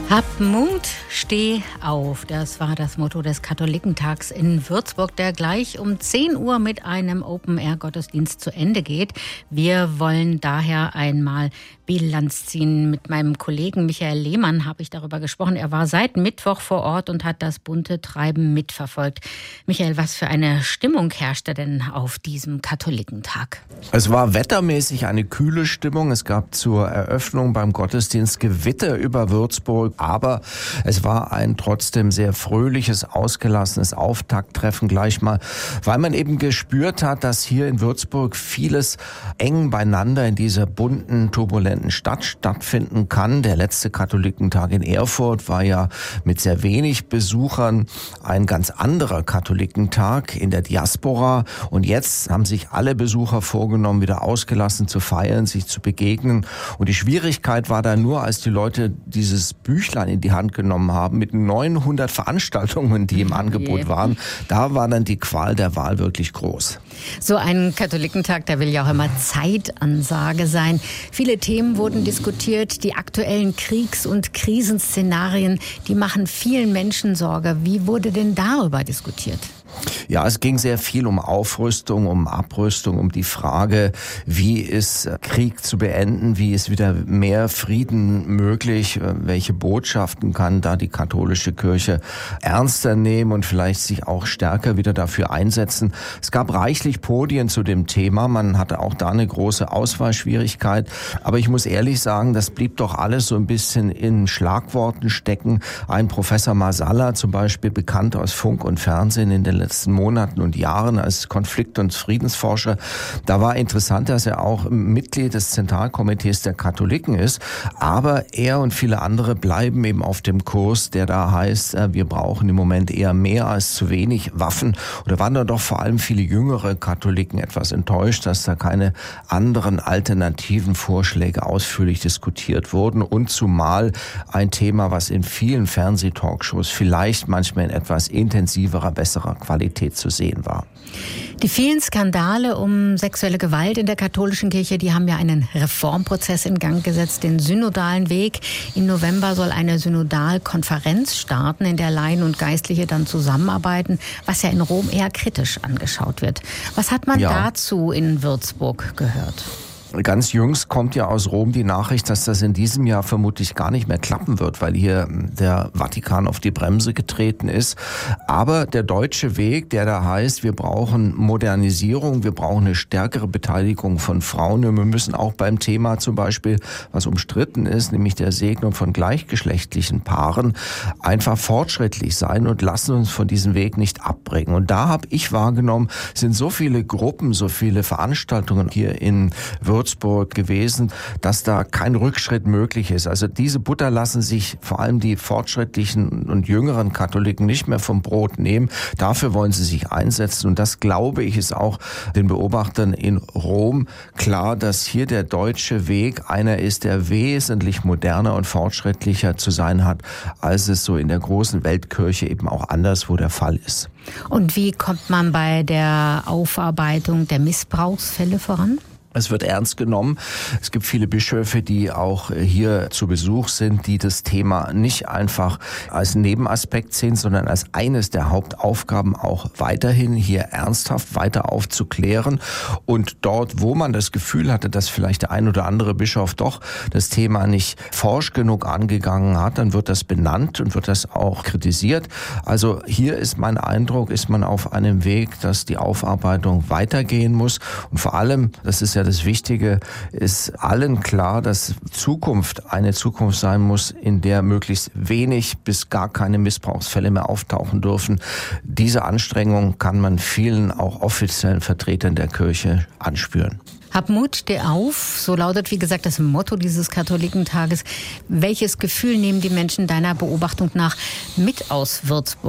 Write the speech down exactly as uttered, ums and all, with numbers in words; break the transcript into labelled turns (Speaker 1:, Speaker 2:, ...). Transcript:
Speaker 1: Hab Mut, steh auf. Das war das Motto des Katholikentags in Würzburg, der gleich um zehn Uhr mit einem Open-Air-Gottesdienst zu Ende geht. Wir wollen daher einmal Bilanz ziehen. Mit meinem Kollegen Michael Lehmann habe ich darüber gesprochen. Er war seit Mittwoch vor Ort und hat das bunte Treiben mitverfolgt. Michael, was für eine Stimmung herrschte denn auf diesem Katholikentag?
Speaker 2: Es war wettermäßig eine kühle Stimmung. Es gab zur Eröffnung beim Gottesdienst Gewitter über Würzburg. Aber es war ein trotzdem sehr fröhliches, ausgelassenes Auftakttreffen gleich mal, weil man eben gespürt hat, dass hier in Würzburg vieles eng beieinander in dieser bunten, turbulenten Stadt stattfinden kann. Der letzte Katholikentag in Erfurt war ja mit sehr wenig Besuchern ein ganz anderer Katholikentag in der Diaspora. Und jetzt haben sich alle Besucher vorgenommen, wieder ausgelassen zu feiern, sich zu begegnen. Und die Schwierigkeit war da nur, als die Leute dieses Büchlein in die Hand genommen haben mit neunhundert Veranstaltungen, die im Angebot waren. Da war dann die Qual der Wahl wirklich groß.
Speaker 1: So ein Katholikentag, der will ja auch immer Zeitansage sein. Viele Themen wurden diskutiert. Die aktuellen Kriegs- und Krisenszenarien, die machen vielen Menschen Sorge. Wie wurde denn darüber diskutiert?
Speaker 2: Ja, es ging sehr viel um Aufrüstung, um Abrüstung, um die Frage, wie ist Krieg zu beenden, wie ist wieder mehr Frieden möglich, welche Botschaften kann da die katholische Kirche ernster nehmen und vielleicht sich auch stärker wieder dafür einsetzen. Es gab reichlich Podien zu dem Thema, man hatte auch da eine große Auswahlschwierigkeit, aber ich muss ehrlich sagen, das blieb doch alles so ein bisschen in Schlagworten stecken. Ein Professor Masala zum Beispiel, bekannt aus Funk und Fernsehen in den letzten Monaten und Jahren als Konflikt- und Friedensforscher. Da war interessant, dass er auch Mitglied des Zentralkomitees der Katholiken ist. Aber er und viele andere bleiben eben auf dem Kurs, der da heißt, wir brauchen im Moment eher mehr als zu wenig Waffen. Und da waren dann doch vor allem viele jüngere Katholiken etwas enttäuscht, dass da keine anderen alternativen Vorschläge ausführlich diskutiert wurden. Und zumal ein Thema, was in vielen Fernsehtalkshows vielleicht manchmal in etwas intensiverer, besserer Qualität zu sehen war.
Speaker 1: Die vielen Skandale um sexuelle Gewalt in der katholischen Kirche, die haben ja einen Reformprozess in Gang gesetzt, den synodalen Weg. Im November soll eine Synodalkonferenz starten, in der Laien und Geistliche dann zusammenarbeiten, was ja in Rom eher kritisch angeschaut wird. Was hat man ja dazu in Würzburg gehört?
Speaker 2: Ganz jüngst kommt ja aus Rom die Nachricht, dass das in diesem Jahr vermutlich gar nicht mehr klappen wird, weil hier der Vatikan auf die Bremse getreten ist. Aber der deutsche Weg, der da heißt, wir brauchen Modernisierung, wir brauchen eine stärkere Beteiligung von Frauen und wir müssen auch beim Thema zum Beispiel, was umstritten ist, nämlich der Segnung von gleichgeschlechtlichen Paaren, einfach fortschrittlich sein und lassen uns von diesem Weg nicht abbringen. Und da habe ich wahrgenommen, sind so viele Gruppen, so viele Veranstaltungen hier in Würzburg Würzburg gewesen, dass da kein Rückschritt möglich ist. Also diese Butter lassen sich vor allem die fortschrittlichen und jüngeren Katholiken nicht mehr vom Brot nehmen. Dafür wollen sie sich einsetzen und das, glaube ich, ist auch den Beobachtern in Rom klar, dass hier der deutsche Weg einer ist, der wesentlich moderner und fortschrittlicher zu sein hat, als es so in der großen Weltkirche eben auch anderswo der Fall ist.
Speaker 1: Und wie kommt man bei der Aufarbeitung der Missbrauchsfälle voran?
Speaker 2: Es wird ernst genommen. Es gibt viele Bischöfe, die auch hier zu Besuch sind, die das Thema nicht einfach als Nebenaspekt sehen, sondern als eines der Hauptaufgaben auch weiterhin hier ernsthaft weiter aufzuklären. Und dort, wo man das Gefühl hatte, dass vielleicht der ein oder andere Bischof doch das Thema nicht forsch genug angegangen hat, dann wird das benannt und wird das auch kritisiert. Also hier ist mein Eindruck, ist man auf einem Weg, dass die Aufarbeitung weitergehen muss. Und vor allem, das ist ja das Wichtige, ist allen klar, dass Zukunft eine Zukunft sein muss, in der möglichst wenig bis gar keine Missbrauchsfälle mehr auftauchen dürfen. Diese Anstrengung kann man vielen auch offiziellen Vertretern der Kirche anspüren.
Speaker 1: Hab Mut, steh auf, so lautet wie gesagt das Motto dieses Katholikentages. Welches Gefühl nehmen die Menschen deiner Beobachtung nach mit aus Würzburg?